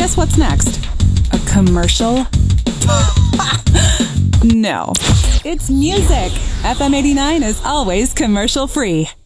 guess what's next? A commercial? No. It's music. FM 89 is always commercial free.